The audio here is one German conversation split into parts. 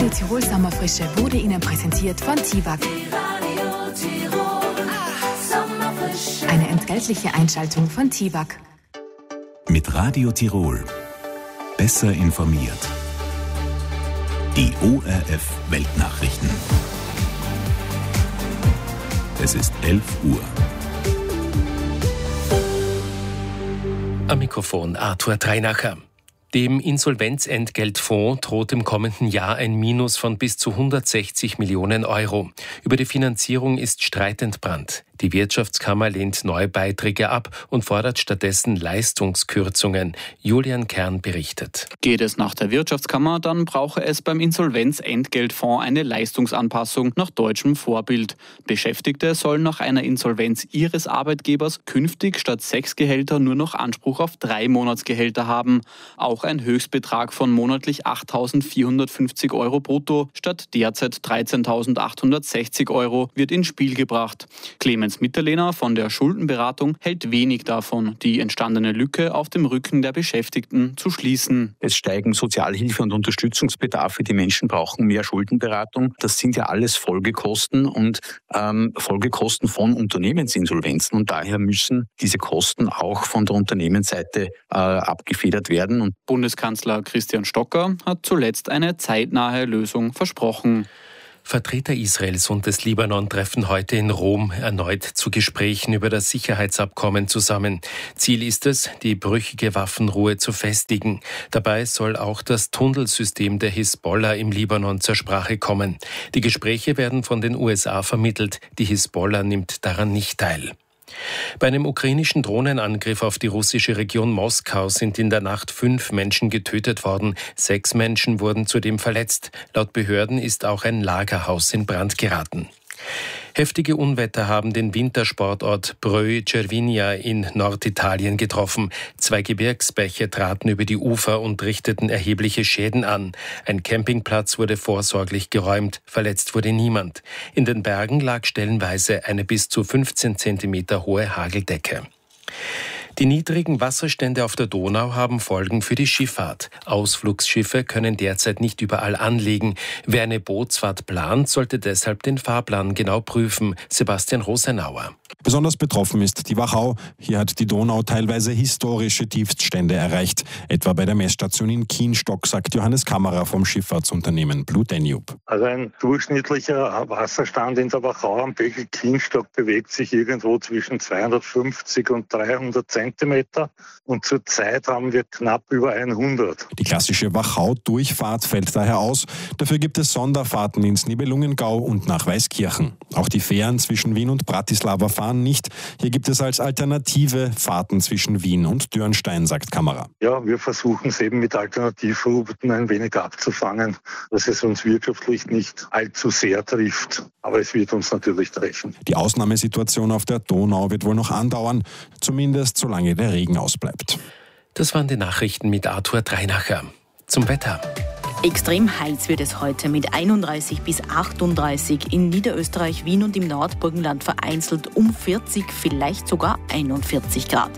Tirol Sommerfrische wurde Ihnen präsentiert von TIWAG. Eine entgeltliche Einschaltung von TIWAG. Mit Radio Tirol. Besser informiert. Die ORF Weltnachrichten. Es ist 11 Uhr. Am Mikrofon Arthur Dreinacher. Dem Insolvenzentgeltfonds droht im kommenden Jahr ein Minus von bis zu 160 Millionen Euro. Über die Finanzierung ist Streit entbrannt. Die Wirtschaftskammer lehnt neue Beiträge ab und fordert stattdessen Leistungskürzungen. Julian Kern berichtet. Geht es nach der Wirtschaftskammer, dann brauche es beim Insolvenzentgeltfonds eine Leistungsanpassung nach deutschem Vorbild. Beschäftigte sollen nach einer Insolvenz ihres Arbeitgebers künftig statt 6 Gehälter nur noch Anspruch auf 3 Monatsgehälter haben. Auch ein Höchstbetrag von monatlich 8.450 Euro brutto statt derzeit 13.860 Euro wird ins Spiel gebracht. Clemens Mitterlehner von der Schuldenberatung hält wenig davon, die entstandene Lücke auf dem Rücken der Beschäftigten zu schließen. Es steigen Sozialhilfe- und Unterstützungsbedarfe. Die Menschen brauchen mehr Schuldenberatung. Das sind ja alles Folgekosten und Folgekosten von Unternehmensinsolvenzen. Und daher müssen diese Kosten auch von der Unternehmensseite abgefedert werden. Und Bundeskanzler Christian Stocker hat zuletzt eine zeitnahe Lösung versprochen. Vertreter Israels und des Libanon treffen heute in Rom erneut zu Gesprächen über das Sicherheitsabkommen zusammen. Ziel ist es, die brüchige Waffenruhe zu festigen. Dabei soll auch das Tunnelsystem der Hisbollah im Libanon zur Sprache kommen. Die Gespräche werden von den USA vermittelt. Die Hisbollah nimmt daran nicht teil. Bei einem ukrainischen Drohnenangriff auf die russische Region Moskau sind in der Nacht 5 Menschen getötet worden. 6 Menschen wurden zudem verletzt. Laut Behörden ist auch ein Lagerhaus in Brand geraten. Heftige Unwetter haben den Wintersportort Brøy Cervinia in Norditalien getroffen. 2 Gebirgsbäche traten über die Ufer und richteten erhebliche Schäden an. Ein Campingplatz wurde vorsorglich geräumt, verletzt wurde niemand. In den Bergen lag stellenweise eine bis zu 15 Zentimeter hohe Hageldecke. Die niedrigen Wasserstände auf der Donau haben Folgen für die Schifffahrt. Ausflugsschiffe können derzeit nicht überall anlegen. Wer eine Bootsfahrt plant, sollte deshalb den Fahrplan genau prüfen. Sebastian Rosenauer. Besonders betroffen ist die Wachau. Hier hat die Donau teilweise historische Tiefststände erreicht. Etwa bei der Messstation in Kienstock, sagt Johannes Kammerer vom Schifffahrtsunternehmen Blue Danube. Also ein durchschnittlicher Wasserstand in der Wachau am Bächel Kienstock bewegt sich irgendwo zwischen 250 und 300 Zentimeter. Und zurzeit haben wir knapp über 100. Die klassische Wachau-Durchfahrt fällt daher aus. Dafür gibt es Sonderfahrten ins Nibelungengau und nach Weißkirchen. Auch die Fähren zwischen Wien und Bratislava fahren nicht. Hier gibt es als Alternative Fahrten zwischen Wien und Dürnstein, sagt Kammerer. Ja, wir versuchen es eben mit Alternativrouten ein wenig abzufangen, dass es uns wirtschaftlich nicht allzu sehr trifft. Aber es wird uns natürlich treffen. Die Ausnahmesituation auf der Donau wird wohl noch andauern, zumindest solange der Regen ausbleibt. Das waren die Nachrichten mit Arthur Dreinacher. Zum Wetter. Extrem heiß wird es heute mit 31 bis 38 in Niederösterreich, Wien und im Nordburgenland vereinzelt um 40, vielleicht sogar 41 Grad.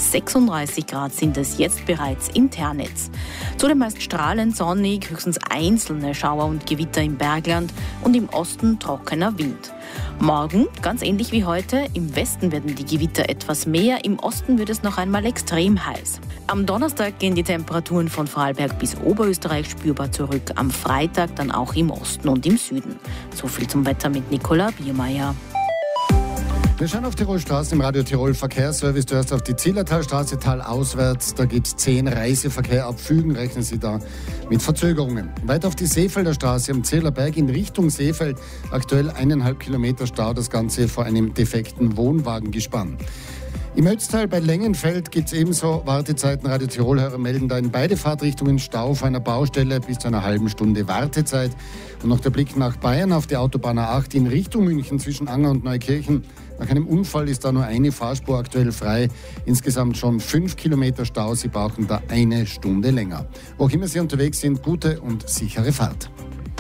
36 Grad sind es jetzt bereits in Ternitz. Zudem meist strahlend sonnig, höchstens einzelne Schauer und Gewitter im Bergland und im Osten trockener Wind. Morgen, ganz ähnlich wie heute, im Westen werden die Gewitter etwas mehr, im Osten wird es noch einmal extrem heiß. Am Donnerstag gehen die Temperaturen von Vorarlberg bis Oberösterreich spürbar zurück, am Freitag dann auch im Osten und im Süden. So viel zum Wetter mit Nicola Biermeier. Wir schauen auf Tirol Straßen im Radio Tirol Verkehrsservice. Du hast auf die Zillertalstraße talauswärts. Da gibt es 10 Reiseverkehr ab Fügen. Rechnen Sie da mit Verzögerungen. Weiter auf die Seefelder Straße am Zählerberg in Richtung Seefeld. Aktuell 1,5 Kilometer Stau. Das Ganze vor einem defekten Wohnwagengespann. Im Ötztal bei Längenfeld gibt es ebenso Wartezeiten. Radio Tirol-Hörer melden da in beide Fahrtrichtungen Stau auf einer Baustelle bis zu einer halben Stunde Wartezeit. Und noch der Blick nach Bayern auf die Autobahn A8 in Richtung München zwischen Anger und Neukirchen. Nach einem Unfall ist da nur eine Fahrspur aktuell frei. Insgesamt schon 5 Kilometer Stau. Sie brauchen da eine Stunde länger. Wo auch immer Sie unterwegs sind, gute und sichere Fahrt.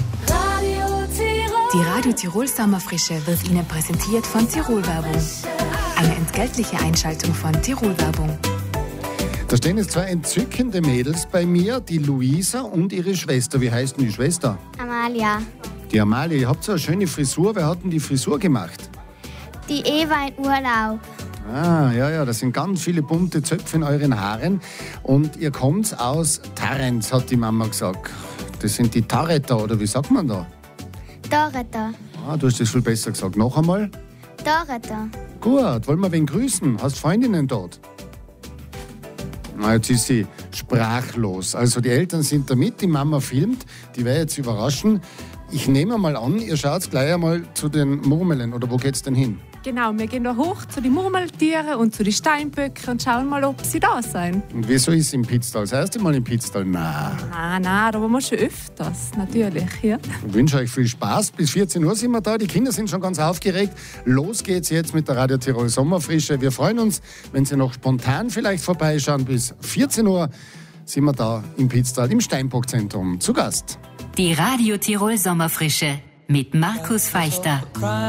Die Radio Tirol Sommerfrische wird Ihnen präsentiert von Tirol Werbung. Eine entgeltliche Einschaltung von Tirol Werbung. Da stehen jetzt 2 entzückende Mädels bei mir, die Luisa und ihre Schwester. Wie heißt denn die Schwester? Amalia. Amalia. Die Amalia, ihr habt so eine schöne Frisur. Wer hat denn die Frisur gemacht? Die Eva in Urlaub. Ah, ja, das sind ganz viele bunte Zöpfe in euren Haaren. Und ihr kommt aus Tarrenz, hat die Mama gesagt. Das sind die Tarreter, oder wie sagt man da? Tarreter. Ah, du hast das viel besser gesagt. Noch einmal? Tarreter. Gut, wollen wir wen grüßen? Hast Freundinnen dort? Na, jetzt ist sie sprachlos. Also die Eltern sind da mit, die Mama filmt. Die werde jetzt überraschen. Ich nehme mal an, ihr schaut gleich einmal zu den Murmeln. Oder wo geht's denn hin? Genau, wir gehen da hoch zu den Murmeltieren und zu den Steinböcken und schauen mal, ob sie da sind. Und wieso ist es im Pitztal? Das erste Mal im Pitztal? Nein, da waren wir schon öfters, natürlich. Ja. Ich wünsche euch viel Spaß. Bis 14 Uhr sind wir da. Die Kinder sind schon ganz aufgeregt. Los geht's jetzt mit der Radio Tirol Sommerfrische. Wir freuen uns, wenn Sie noch spontan vielleicht vorbeischauen. Bis 14 Uhr sind wir da im Pitztal, im Steinbock-Zentrum zu Gast. Die Radio Tirol Sommerfrische mit Markus Feichter.